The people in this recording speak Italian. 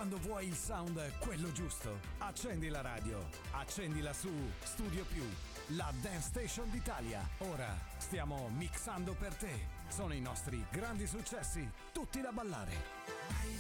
Quando vuoi il sound, quello giusto, accendi la radio, accendila su Studio Più, la Dance Station d'Italia. Ora stiamo mixando per te. Sono i nostri grandi successi, tutti da ballare.